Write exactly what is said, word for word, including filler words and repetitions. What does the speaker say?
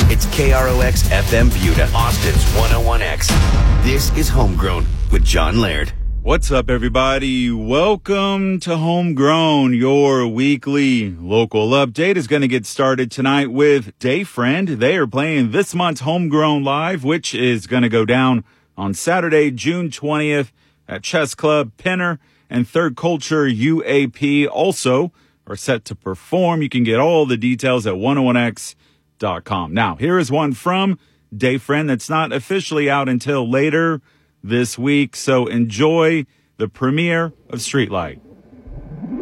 It's K R O X F M Buda, Austin's one oh one X. This is Homegrown with John Laird. What's up, everybody? Welcome to Homegrown, your weekly local update is going to get started tonight with Dayfriend. They are playing this month's Homegrown Live, which is going to go down on Saturday, June twentieth at Chess Club. Penner and Third Culture U A P also are set to perform. You can get all the details at one oh one x dot com. Now, here is one from Dayfriend that's not officially out until later this week, so enjoy the premiere of Streetlight.